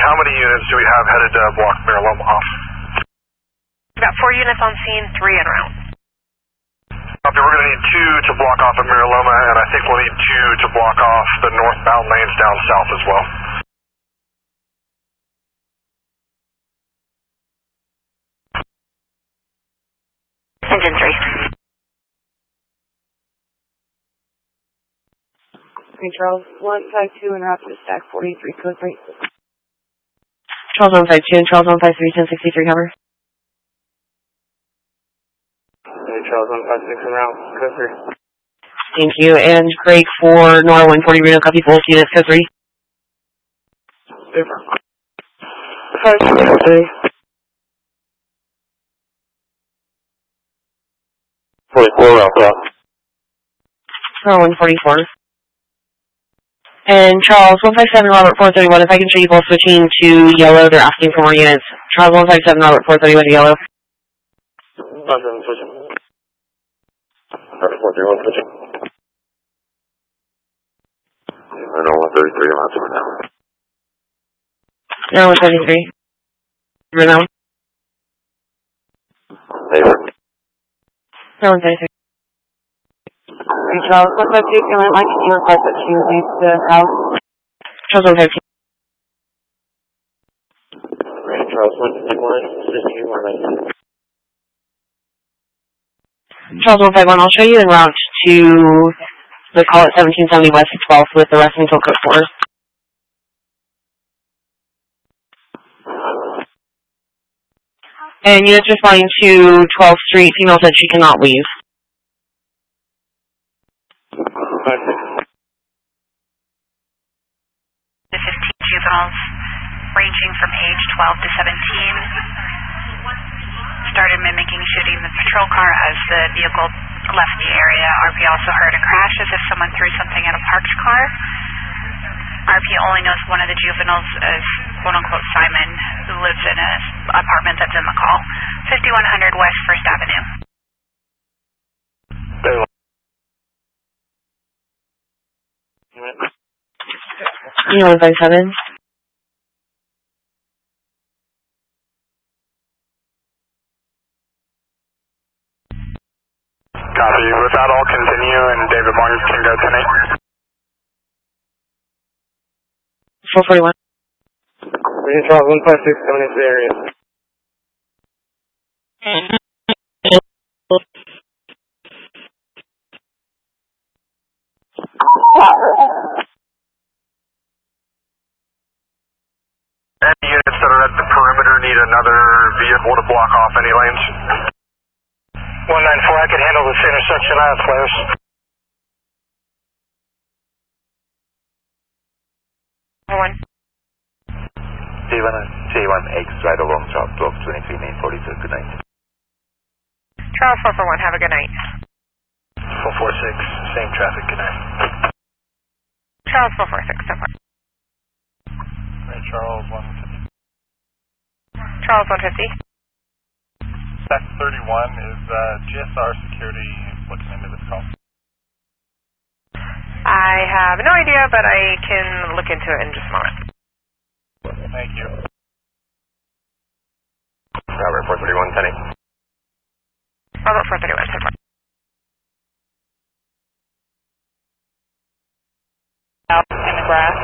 How many units do we have headed to block Miraloma off? We've got 4 units on scene, 3 en route. Copy, we're going to need 2 to block off at Miraloma, and I think we'll need 2 to block off the northbound lanes down south as well. Engine 3. Okay, Charles, 152 en route to stack 43, code 3. Charles 152 and Charles 153, 1063, cover. Okay, Charles 156 en route, code 3. Thank you. And Craig for Nora 140, Reno, copy both units, code 3. Super. 563. 44 route clock. Nora 144. And Charles 157, Robert 431, if I can show you both switching to yellow, they're asking for more units. Charles 157, Robert 431 to yellow. 57 switching. Robert 431 switching. Reno 133 allowed to now. Reno 133. Reno. Neighbor. Reno 133. Okay, Charles, 152, inland line, can you request that she leads the house? Charles 152. Okay, Charles 151, switching to 119. Charles 151, I'll show you en route to the call at 1770 West 12th with the rest until code 4. And units responding to 12th Street, female said she cannot leave. The 15 juveniles ranging from age 12 to 17 started mimicking shooting the patrol car as the vehicle left the area. RP also heard a crash as if someone threw something at a parked car. RP only knows one of the juveniles as quote-unquote Simon, who lives in an apartment that's in the call. 5100 West 1st Avenue. You know 157. Copy. With that, I'll continue, and David Barnes can go tonight. 441. Reno Charles 156 coming into the area. Any units that are at the perimeter need another vehicle to block off any lanes? 194, I can handle this intersection. I have flares. One. J1X right along South 1223 main 42, good night. Charles 441, have a good night. 446, same traffic, good night. Charles 446, so far. Right, Charles 150. Charles 150. Stack 31, is GSR security looking into this call? I have no idea, but I can look into it in just a moment. Thank you. Robert 431, 10. Robert 431, so far. Out in the grass.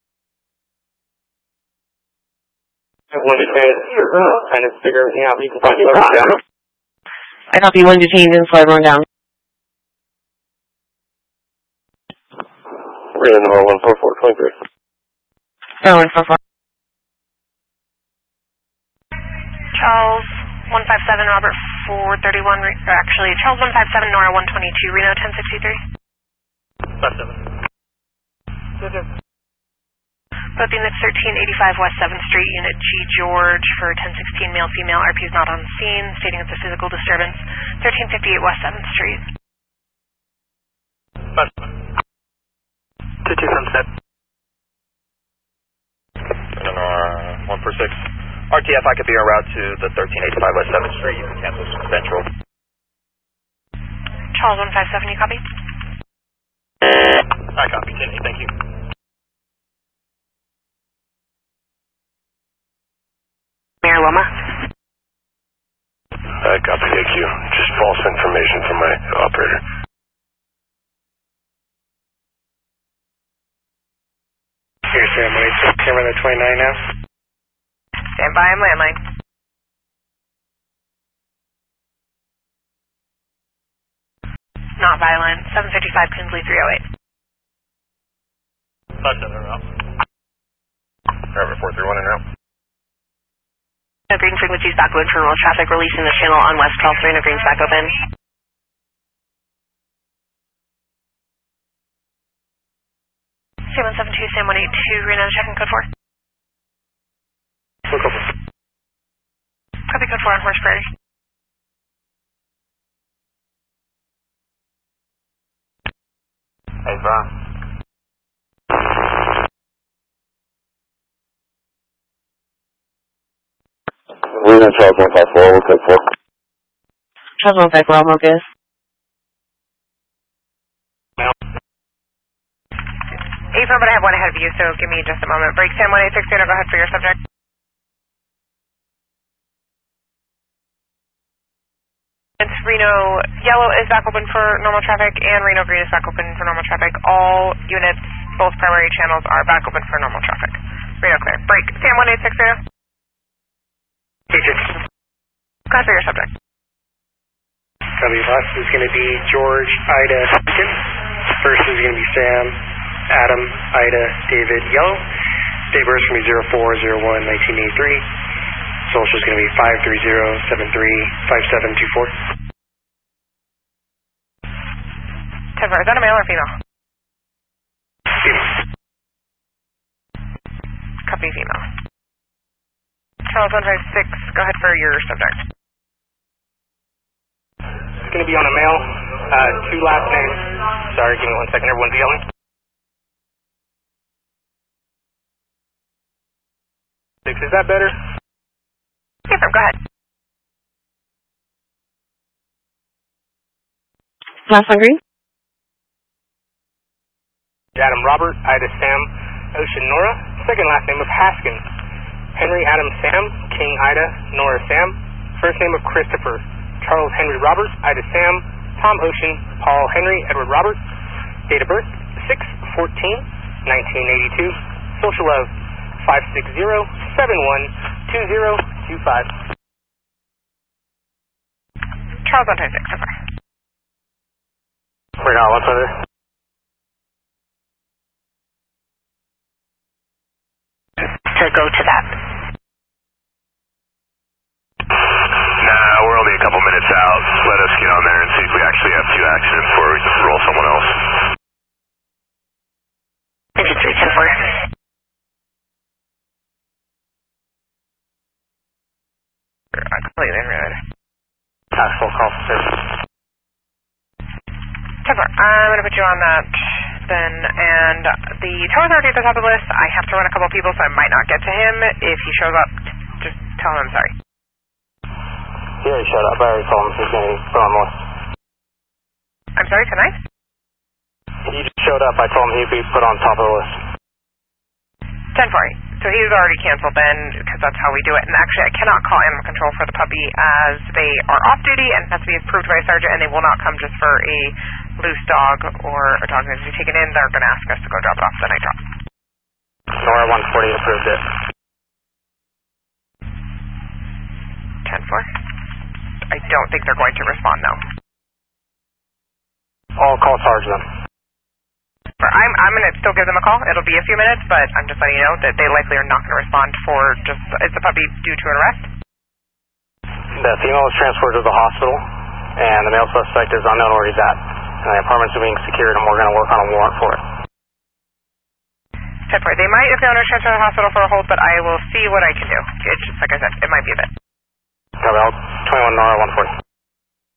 Trying to figure everything out. You can find everything down. I copy one detained and slide one down. Reno number 14423. Oh, 144. Charles 157, Robert 431, actually, Charles 157, Nora 122, Reno 1063. 57. Both units 1385 West 7th Street, Unit G George for 1016 male female. RP is not on scene, stating it's a physical disturbance. 1358 West 7th Street. 2 from set. 146. RTF, I could be en route to the 1385 West 7th Street. You can cancel Central. Charles 157, you copy? I copy, Tiffany, thank you. Here, Sam, wait, camera the 29 now. Stand by, I'm landline. Not violent, 755 Kinsley 308. Touchdown en route. Driver 431 en route. Green frequencies back open for normal traffic, releasing the channel on West 12th, Reno Green's back open. 7172, Sam 182, Reno, checking code 4. Look over. Copy code 4 on Horse Prairie. Hey, Brian. We're in Charles 154, we'll take 4. Charles 154, Mocus. April, but I have one ahead of you, so give me just a moment. Break Sam 186, go ahead for your subject. It's Reno Yellow is back open for normal traffic, and Reno Green is back open for normal traffic. All units, both primary channels, are back open for normal traffic. Reno clear. Break Sam 186, Reno. Go ahead for your subject. Copy, last is going to be George, Ida, Lincoln. First is going to be Sam, Adam, Ida, David, Yellow. Date of birth is going to be 04/01/1983. Social is going to be 530735724. 10-4, is that a male or female? Female. Copy female. Charles 156, go ahead for your subject. It's going to be on a male, 2 last names. Sorry, give me 1 second, everyone's yelling. Is that better? Yes, go ahead. Last one, Green. Adam Robert, Ida Sam, Ocean Nora. Second last name of Haskins. Henry Adam Sam, King Ida, Nora Sam. First name of Christopher. Charles Henry Roberts, Ida Sam, Tom Ocean, Paul Henry, Edward Roberts. Date of birth, 6/14/1982. Social of 560-712025. Charles 126, so far. We're not, what's other? To go to that. Nah, we're only a couple minutes out. Let us get on there and see if we actually have 2 accidents before we just roll someone else. 53-10-4. I completely read. Actual call for service. 10-4, I'm going to put you on that then, and the tow authority at the top of the list, I have to run a couple people, so I might not get to him. If he shows up, just tell him I'm sorry. He already showed up. I already told him he's going to be put on the list. I'm sorry, tonight? He just showed up. I told him he'd be put on top of the list. 10-4. So he's already canceled then, because that's how we do it. And actually, I cannot call animal control for the puppy as they are off duty and it has to be approved by a sergeant, and they will not come just for a loose dog or a dog that needs to be taken in. They're going to ask us to go drop it off the night drop. Nora 140 approved it. 10-4. I don't think they're going to respond, no. I'll call Sarge then. I'm going to still give them a call. It'll be a few minutes, but I'm just letting you know that they likely are not going to respond for just, is the puppy due to an arrest? The female is transferred to the hospital, and the male suspect is unknown where he's at. And the apartments are being secured, and we're going to work on a warrant for it. 10-4. They might, if the owner's transferred to the hospital for a hold, but I will see what I can do. It's just, like I said, it might be a bit. Copy, 21 Nora 140.